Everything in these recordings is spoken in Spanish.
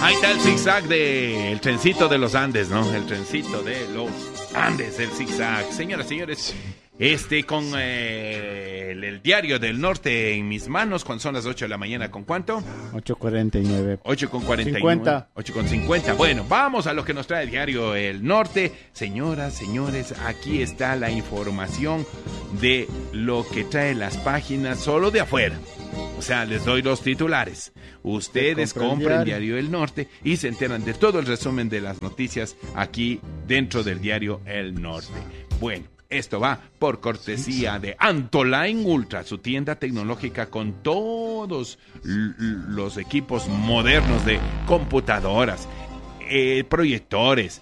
Ahí está el zigzag del trencito de los Andes, ¿no? El trencito de los Andes, el zigzag. Señoras, señores, con el Diario del Norte en mis manos, cuando son las 8 de la mañana, ¿con cuánto? 8:49. 8:49. 8:50. Bueno, vamos a lo que nos trae el Diario El Norte. Señoras, señores, aquí está la información de lo que trae las páginas solo de afuera. O sea, les doy los titulares. Ustedes compren Diario El Norte y se enteran de todo el resumen de las noticias aquí dentro del Diario El Norte. Bueno, esto va por cortesía de Antoline Ultra, su tienda tecnológica con todos los equipos modernos de computadoras, proyectores,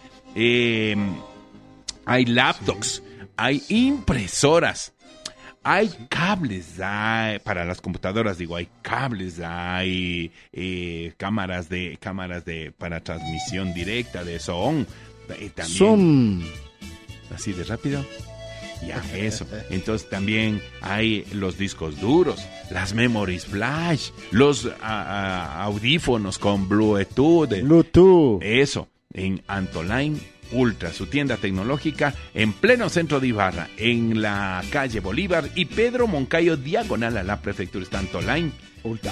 hay laptops, hay impresoras. Hay cables, para las computadoras, digo, hay cables, hay cámaras para transmisión directa de Zoom. También, Zoom. Así de rápido. Ya, eso. Entonces también hay los discos duros, las memories flash, los audífonos con Bluetooth. Eso, en Antoline Ultra, su tienda tecnológica en pleno centro de Ibarra, en la calle Bolívar y Pedro Moncayo, diagonal a la prefectura. Está Antoline Ultra.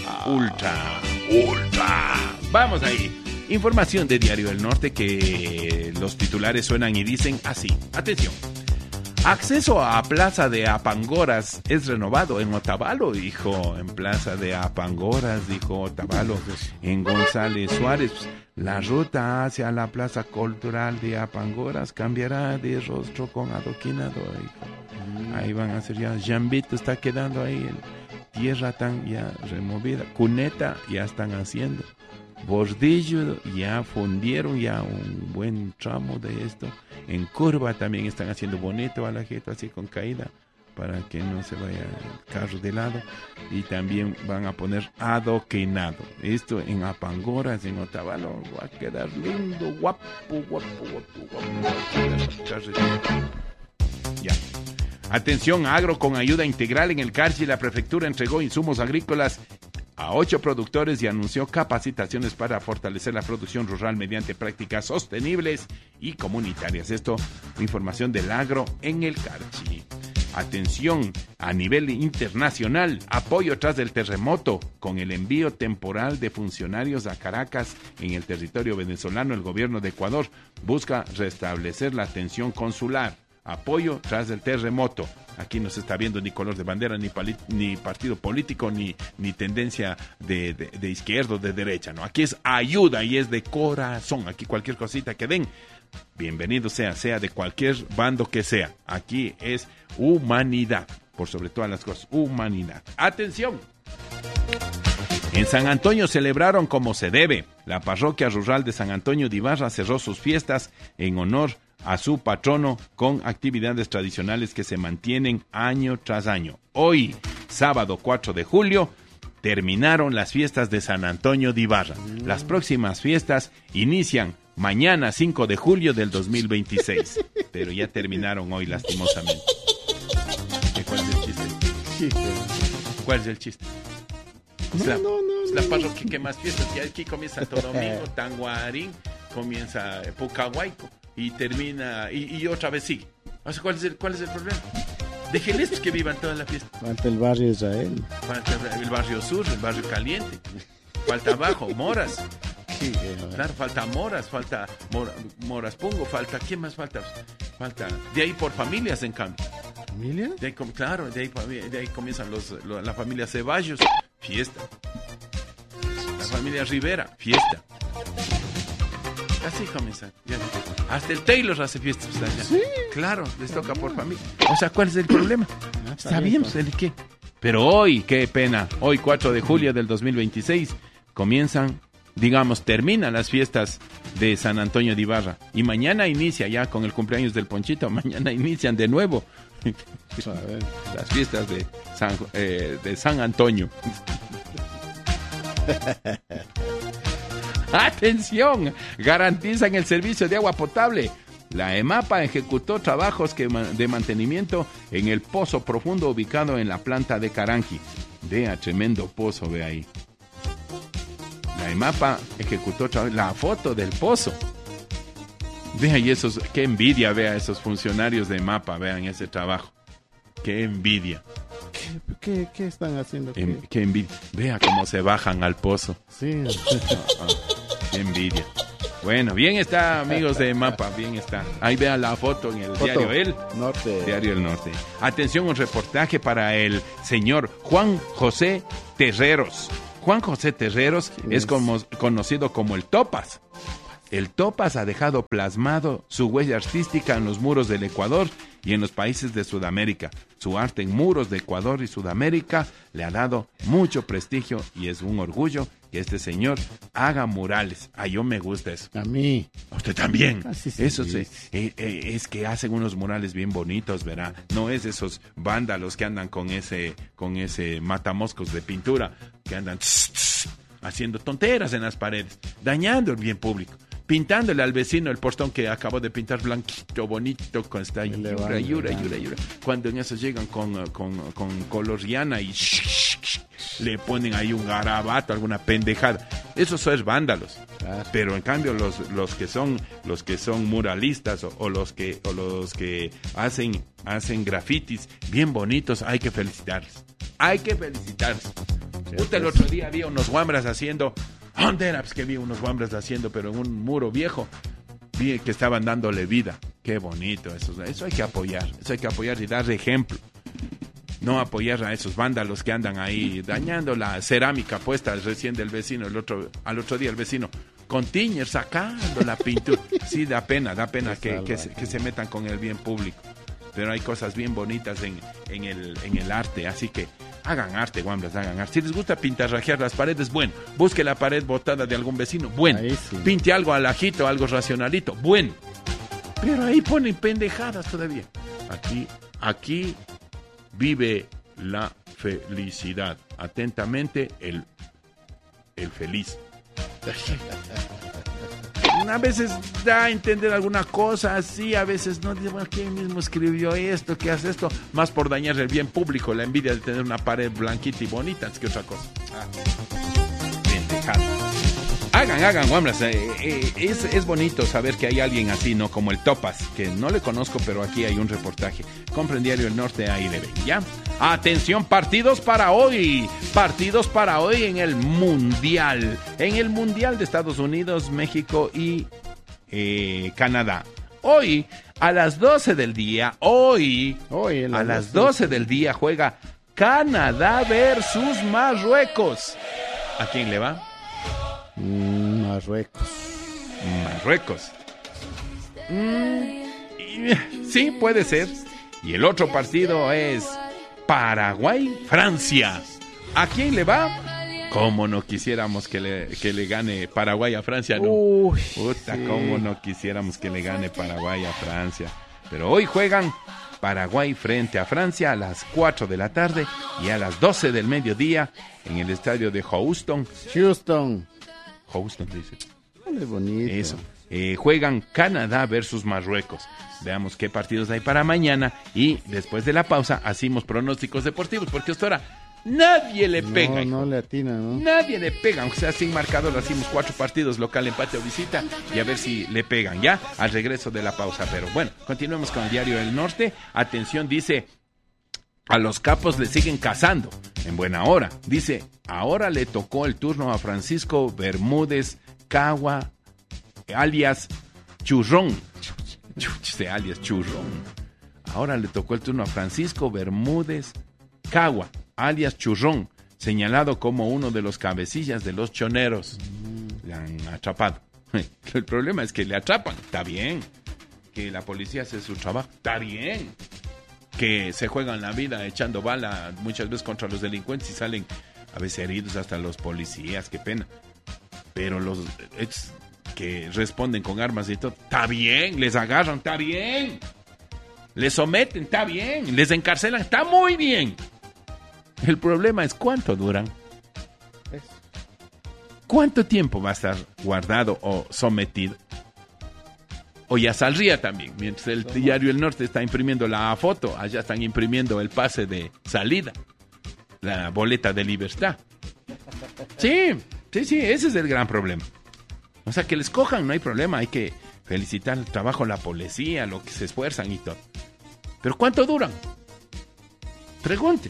Vamos ahí. Información de Diario del Norte, que los titulares suenan y dicen así. Atención. Acceso a Plaza de Apangoras es renovado en Otavalo, dijo. En Plaza de Apangoras, dijo Otavalo, en González Suárez. La ruta hacia la Plaza Cultural de Apangoras cambiará de rostro con adoquinado. Ahí van a hacer ya. Jambito está quedando ahí. Tierra tan ya removida. Cuneta ya están haciendo. Bordillo ya fundieron ya un buen tramo de esto. En curva también están haciendo bonito a la gente así con caída para que no se vaya el carro de lado, y también van a poner adoquinado. Esto en Apangoras, en Otavalo, va a quedar lindo, guapo. Ya. Atención, agro con ayuda integral. En el Carchi la prefectura entregó insumos agrícolas a 8 productores y anunció capacitaciones para fortalecer la producción rural mediante prácticas sostenibles y comunitarias. Esto, información del agro en el Carchi. Atención, a nivel internacional, apoyo tras el terremoto. Con el envío temporal de funcionarios a Caracas en el territorio venezolano, el gobierno de Ecuador busca restablecer la atención consular. Apoyo tras el terremoto. Aquí no se está viendo ni color de bandera, ni partido político, ni tendencia de izquierda o de derecha, ¿no? Aquí es ayuda y es de corazón. Aquí cualquier cosita que den, bienvenido sea de cualquier bando que sea. Aquí es humanidad, por sobre todas las cosas, humanidad. ¡Atención! En San Antonio celebraron como se debe. La parroquia rural de San Antonio de Ibarra cerró sus fiestas en honor a su patrono con actividades tradicionales que se mantienen año tras año. Hoy, sábado 4 de julio, terminaron las fiestas de San Antonio de Ibarra. Las próximas fiestas inician mañana 5 de julio del 2026, pero ya terminaron hoy lastimosamente. ¿Cuál es el chiste? ¿Cuál es el chiste? Es la parroquia que más fiestas, que aquí comienza Santo Domingo, Tanguarín, comienza Pucahuayco y termina, y otra vez sigue. O sea, ¿cuál es el problema? Déjenles que vivan toda la fiesta. Falta el barrio Israel. Falta el barrio sur, el barrio caliente. Falta abajo, Moras. Claro, falta Moras, falta Moras Pungo, falta, ¿qué más falta? Falta, de ahí por familias, en cambio. ¿Familia? Claro, de ahí comienzan la familia Ceballos, fiesta. La familia Rivera, fiesta. Así comienzan. Ya. Hasta el Taylor hace fiestas. ¿Sí? Claro, les toca por familia. O sea, ¿cuál es el problema? Está bien, pues, ¿el qué? Pero hoy, qué pena, hoy 4 de julio del 2026, terminan las fiestas de San Antonio de Ibarra. Y mañana inicia ya con el cumpleaños del Ponchito, mañana inician de nuevo las fiestas de San Antonio. ¡Atención! Garantizan el servicio de agua potable. La EMAPA ejecutó trabajos de mantenimiento en el pozo profundo ubicado en la planta de Caranqui. Vea, tremendo pozo, ve ahí. La EMAPA ejecutó la foto del pozo. Vea, y esos, qué envidia, vea, esos funcionarios de EMAPA, vean ese trabajo. Qué envidia. ¿Qué están haciendo? Qué envidia. Vea cómo se bajan al pozo. Sí. Qué envidia. Bueno, bien está, amigos de EMAPA, bien está. Ahí vean la foto en el diario El Norte. Diario El Norte. Atención, un reportaje para el señor Juan José Terreros. Juan José Terreros es conocido como el Topas. El Topas ha dejado plasmado su huella artística en los muros del Ecuador y en los países de Sudamérica. Su arte en muros de Ecuador y Sudamérica le ha dado mucho prestigio y es un orgullo que este señor haga murales. Yo me gusta eso. A mí. A usted también. Sí. Eso es que hacen unos murales bien bonitos, verá. No es esos vándalos que andan con ese matamoscos de pintura, que andan haciendo tonteras en las paredes, dañando el bien público. Pintándole al vecino el portón que acabó de pintar blanquito, bonito, con esta yura. Cuando en eso llegan con coloriana y le ponen ahí un garabato, alguna pendejada. Esos son vándalos. Claro. Pero en cambio los que son muralistas o los que hacen grafitis bien bonitos, hay que felicitarles. Usted el otro día había unos guambras haciendo. ¿Dónde era? Pues que vi unos guambras haciendo, pero en un muro viejo. Vi que estaban dándole vida. Qué bonito eso hay que apoyar. Eso hay que apoyar y dar ejemplo. No apoyar a esos vándalos que andan ahí dañando la cerámica puesta recién del vecino. Al otro día el vecino con tiñer sacando la pintura. Sí, da pena que se metan con el bien público. Pero hay cosas bien bonitas en el arte, así que hagan arte, guambras, hagan arte. Si les gusta pintarrajear las paredes, bueno. Busque la pared botada de algún vecino, bueno. Sí. Pinte algo al ajito, algo racionalito, bueno. Pero ahí ponen pendejadas todavía. Aquí vive la felicidad. Atentamente, el feliz. A veces da a entender alguna cosa así, a veces no. Bueno, ¿quién mismo escribió esto? ¿Qué hace esto? Más por dañar el bien público, la envidia de tener una pared blanquita y bonita, es que otra cosa. Pendejado. Hagan, guambras. Es bonito saber que hay alguien así, ¿no? Como el Topas, que no le conozco, pero aquí hay un reportaje. Compren Diario El Norte, ahí le ven, ¿ya? Atención, partidos para hoy en el Mundial. En el Mundial de Estados Unidos, México y Canadá. Hoy, a las 12 del día, a las 12 del día juega Canadá versus Marruecos. ¿A quién le va? Marruecos. Sí, puede ser. Y el otro partido es Paraguay-Francia. ¿A quién le va? ¿Cómo no quisiéramos que le gane Paraguay a Francia? No. ¿Cómo no quisiéramos que le gane Paraguay a Francia? Pero hoy juegan Paraguay frente a Francia a las 4 de la tarde y a las 12 del mediodía en el estadio de Houston, dice. Qué bonito. Eso. Juegan Canadá versus Marruecos. Veamos qué partidos hay para mañana y después de la pausa hacemos pronósticos deportivos, porque hasta ahora nadie le pega. No le atina, ¿no? Nadie le pega, aunque sea sin marcador. Hacemos 4 partidos, local, empate o visita, y a ver si le pegan, ¿ya? Al regreso de la pausa. Pero bueno, continuemos con el Diario del Norte. Atención, dice: a los capos le siguen cazando en buena hora. Dice: ahora le tocó el turno a Francisco Bermúdez Cagua, alias Churrón. Alias Churrón. Ahora le tocó el turno a Francisco Bermúdez Cagua, alias Churrón, señalado como uno de los cabecillas de los choneros. Le han atrapado. El problema es que le atrapan. Está bien. Que la policía hace su trabajo. Está bien. Que se juegan la vida echando bala muchas veces contra los delincuentes y salen a veces heridos hasta los policías. Qué pena. Pero los que responden con armas y todo, está bien. Les agarran, está bien. Les someten, está bien. Les encarcelan, está muy bien. El problema es cuánto duran. ¿Cuánto tiempo va a estar guardado o sometido? O ya saldría también. Mientras el Diario El Norte está imprimiendo la foto, allá están imprimiendo el pase de salida, la boleta de libertad. Sí, Sí, ese es el gran problema. O sea, que les cojan, no hay problema. Hay que felicitar el trabajo de la policía, lo que se esfuerzan y todo. Pero ¿cuánto duran? Pregunte.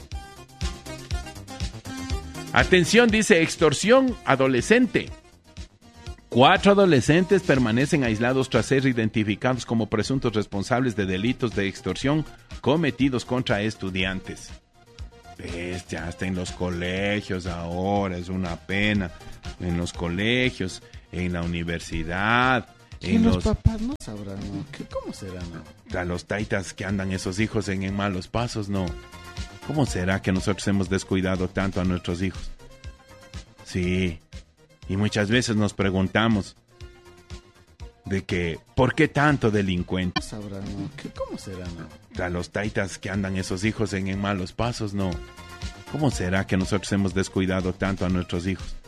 Atención, dice extorsión adolescente. 4 adolescentes permanecen aislados tras ser identificados como presuntos responsables de delitos de extorsión cometidos contra estudiantes. ¿Ves? Ya está en los colegios ahora, es una pena. En los colegios, en la universidad, en los papás no sabrán, ¿no? ¿Cómo será, no? A los taitas que andan esos hijos en malos pasos, ¿no? ¿Cómo será que nosotros hemos descuidado tanto a nuestros hijos? Sí, y muchas veces nos preguntamos de que, ¿por qué tanto delincuente? No sabrán, ¿no? ¿Cómo será, no? A los taitas que andan esos hijos en malos pasos, ¿no? ¿Cómo será que nosotros hemos descuidado tanto a nuestros hijos?